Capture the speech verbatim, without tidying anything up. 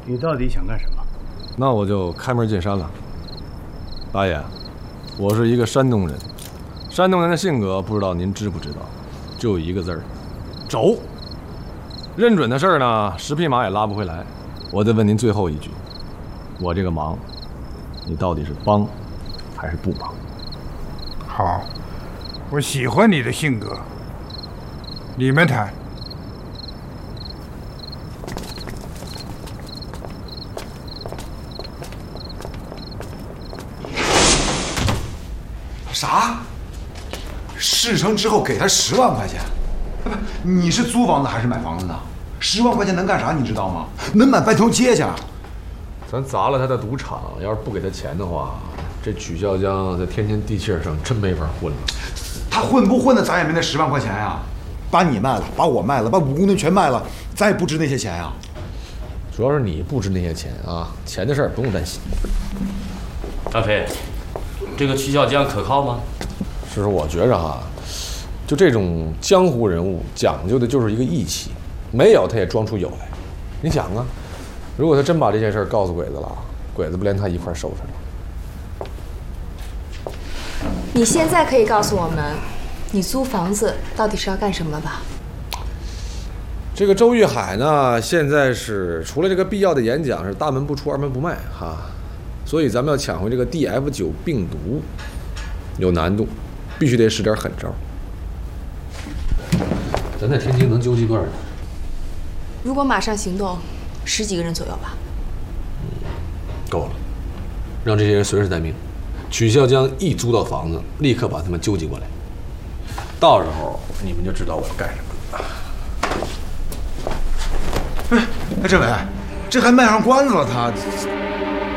你到底想干什么？ 那我就开门见山了。大爷，我是一个山东人，山东人的性格不知道您知不知道，就一个字儿，轴。认准的事儿呢，十匹马也拉不回来。我再问您最后一句，我这个忙，你到底是帮还是不帮？ 好，我喜欢你的性格。你们谈。 啥？事成之后给他十万块钱？不，你是租房子还是买房子呢？十万块钱能干啥？你知道吗？能买半条街去。 咱砸了他的赌场，要是不给他钱的话，这曲孝江在天津地气上真没法混了。 他混不混的，咱也没那十万块钱呀。把你卖了，把我卖了，把五姑娘全卖了，咱也不值那些钱呀。 主要是你不值那些钱啊，钱的事儿不用担心。 大飞，这个曲孝江可靠吗？ 师叔，我觉着哈，就这种江湖人物讲究的就是一个义气，没有他也装出有来。你想啊，如果他真把这件事告诉鬼子了，鬼子不连他一块收拾了？ 你现在可以告诉我们，你租房子到底是要干什么吧？ 这个周玉海呢，现在是除了这个必要的演讲是大门不出二门不迈哈，所以咱们要抢回这个 D F 九 病毒有难度，必须得使点狠招。咱在天津能纠集多少人？ 如果马上行动，十几个人左右吧。 嗯，够了，让这些人随时待命。曲孝江一租到房子，立刻把他们纠集过来。到时候你们就知道我要干什么了。 哎，政委，这还卖上关子了他？